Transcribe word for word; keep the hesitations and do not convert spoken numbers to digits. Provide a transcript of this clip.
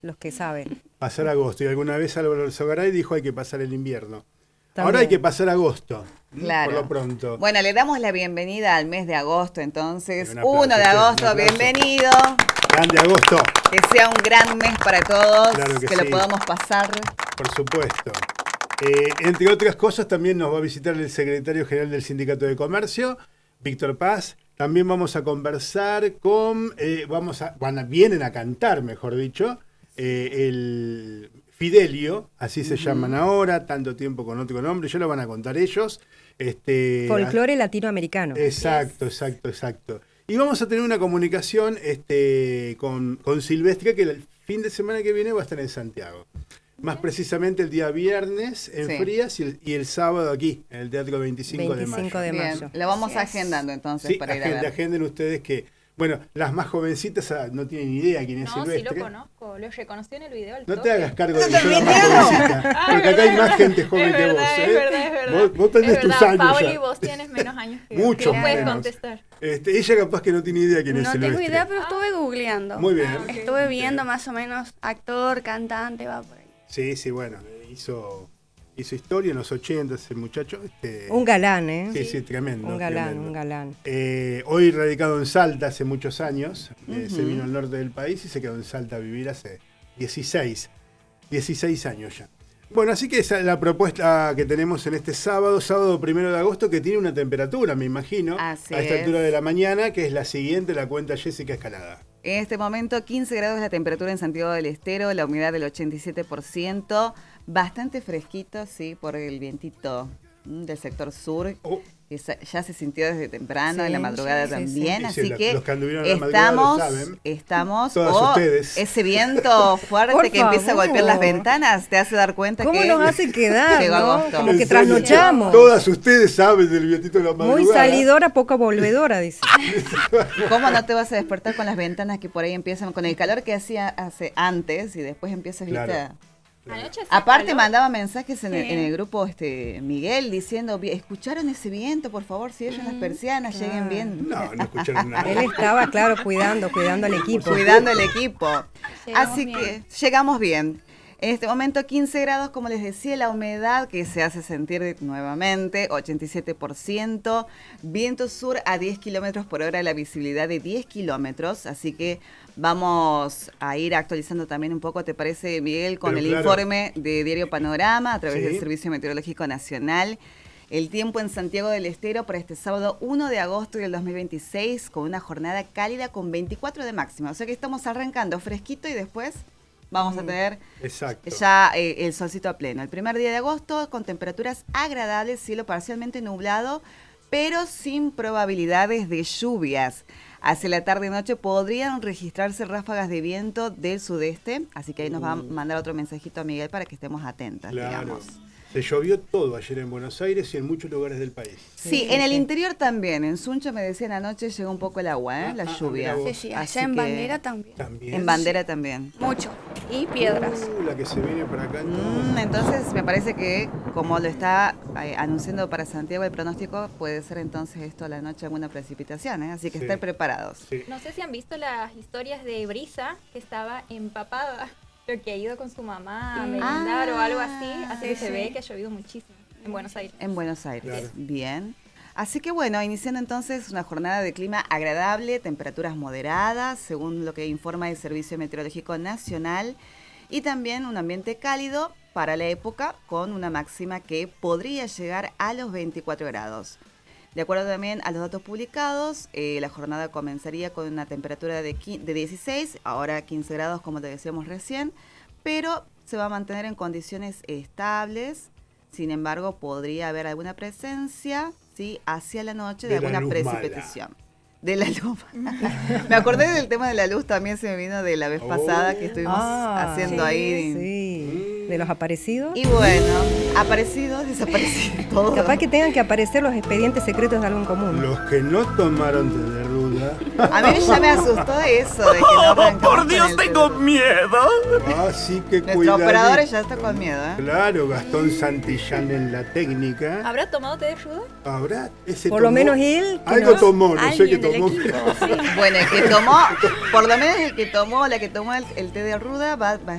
los que saben. Pasar agosto. Y alguna vez Álvaro Alzogaray dijo hay que pasar el invierno. También. Ahora hay que pasar agosto. Claro. Por lo pronto. Bueno, le damos la bienvenida al mes de agosto, entonces. Un aplauso, uno de agosto, un aplauso. bienvenido. Grande agosto. Que sea un gran mes para todos, Claro que que sí. lo podamos pasar. Por supuesto. Eh, entre otras cosas, también nos va a visitar el secretario general del Sindicato de Comercio, Víctor Paz. También vamos a conversar con, eh, vamos a, van a, vienen a cantar, mejor dicho, eh, el Fidelio, así se uh-huh. llaman ahora, tanto tiempo con otro nombre, ya lo van a contar ellos. Este, Folclore latinoamericano. Exacto, exacto, exacto. Y vamos a tener una comunicación este, con, con Silvestre, que el fin de semana que viene va a estar en Santiago. Más precisamente el día viernes en sí. Frías y el, y el sábado aquí, en el Teatro veinticinco de mayo. de mayo. Bien, lo vamos agendando entonces sí, para ir agende, a ver. agenden ustedes que, bueno, las más jovencitas no tienen ni idea quién es no, Silvestre. No, sí lo conozco, lo reconocí en el video. No toque. te hagas cargo de que soy la más jovencita, ah, porque acá hay más gente joven es verdad, que vos. Es ¿eh? verdad, es verdad. Vos, vos tenés es tus verdad, años Pauli, ya. vos tienes menos años que yo. Mucho puedes menos. contestar. Este, ella capaz que no tiene idea quién no es Silvestre. No tengo idea, pero estuve googleando. Muy bien. Ah, okay. Estuve viendo más o menos actor, cantante, va por ahí. Sí, sí, bueno, hizo... Hizo historia en los ochenta ese muchacho. Este, un galán, ¿eh? Sí, sí, tremendo. Un galán, tremendo. un galán. Eh, hoy radicado en Salta hace muchos años. Uh-huh. eh, se vino al norte del país y se quedó en Salta a vivir hace dieciséis años ya. Bueno, así que esa es la propuesta que tenemos en este sábado, sábado primero de agosto, que tiene una temperatura, me imagino, así a esta es. altura de la mañana, que es la siguiente, la cuenta Jessica Escalada. En este momento, quince grados la temperatura en Santiago del Estero, la humedad del ochenta y siete por ciento, bastante fresquito, sí, por el vientito del sector sur, oh. que ya se sintió desde temprano, sí, en la madrugada sí, también, sí. así Sí, que, los que anduvieron estamos, la madrugada lo saben. estamos, Todas oh, ustedes. Ese viento fuerte que empieza a golpear las ventanas, te hace dar cuenta ¿Cómo que nos hace quedar, llegó ¿no? agosto. Como que trasnochamos. Todas ustedes saben del vientito de la madrugada. Muy salidora, poco volvedora, dice. ¿Cómo no te vas a despertar con las ventanas que por ahí empiezan, con el calor que hacía hace antes y después empiezas, claro. viste? Anoche Aparte calor. mandaba mensajes en, sí. el, en el grupo este Miguel diciendo, ¿escucharon ese viento? Por favor, cierren mm, las persianas, claro. lleguen bien. No, no escucharon nada. Él estaba, claro, cuidando, cuidando al equipo. Cuidando el equipo. Llegamos Así bien. que llegamos bien. En este momento quince grados, como les decía, la humedad que se hace sentir nuevamente, ochenta y siete por ciento. Viento sur a diez kilómetros por hora, la visibilidad de diez kilómetros. Así que vamos a ir actualizando también un poco, ¿te parece, Miguel? Con Pero el claro. informe de Diario Panorama a través sí. del Servicio Meteorológico Nacional. El tiempo en Santiago del Estero para este sábado uno de agosto del dos mil veintiséis, con una jornada cálida con veinticuatro de máxima. O sea que estamos arrancando fresquito y después vamos a tener Exacto. ya eh, el solcito a pleno. El primer día de agosto con temperaturas agradables, cielo parcialmente nublado, pero sin probabilidades de lluvias. Hacia la tarde y noche podrían registrarse ráfagas de viento del sudeste, así que ahí nos va a mandar otro mensajito a Miguel para que estemos atentas, claro. digamos. Se llovió todo ayer en Buenos Aires y en muchos lugares del país. Sí, Sí, en el sí. interior también. En Suncho me decían anoche llegó un poco el agua, ¿eh? Ah, la ah, lluvia. mira Sí, sí, Así allá en que- Bandera también. También. En Bandera también. Mucho. Y piedras. Uh, la que se viene para acá. Mm, entonces me parece que como lo está eh, anunciando para Santiago el pronóstico, puede ser entonces esto a la noche alguna precipitación, ¿eh? Así que Sí. estén preparados. Sí. No sé si han visto las historias de Brisa, que estaba empapada, pero que ha ido con su mamá a Mm. merendar Ah, o algo así, así sí, que se sí. ve que ha llovido muchísimo en Buenos Aires. En Buenos Aires, Claro. bien. Así que bueno, iniciando entonces una jornada de clima agradable, temperaturas moderadas, según lo que informa el Servicio Meteorológico Nacional, y también un ambiente cálido para la época, con una máxima que podría llegar a los veinticuatro grados. De acuerdo también a los datos publicados, eh, la jornada comenzaría con una temperatura de, qui- de dieciséis, ahora quince grados como te decíamos recién, pero se va a mantener en condiciones estables. Sin embargo, podría haber alguna presencia, ¿sí? Hacia la noche de, De la alguna luz precipitación. De la luz. Me acordé del tema de la luz, también se me vino de la vez Oh. pasada que estuvimos Ah, haciendo sí, ahí. Sí, de los aparecidos. Y bueno, aparecidos, desaparecidos, todos. Capaz que tengan que aparecer los expedientes secretos de algo en común. Los que no tomaron té de ruda A mí ya me asustó eso de que no arrancamos ¡Por con Dios, el tengo té de- miedo! Así que Nuestro cuidado. operador ya está con miedo, ¿eh? Claro, Gastón Santillán en la técnica. ¿Habrá tomado té de ruda? Habrá ese Por lo tomó- menos él, que Algo no- tomó, no sé qué Alguien del tomó. equipo, sí. Bueno, el que tomó, por lo menos el que tomó, la que tomó el, el té de ruda va, va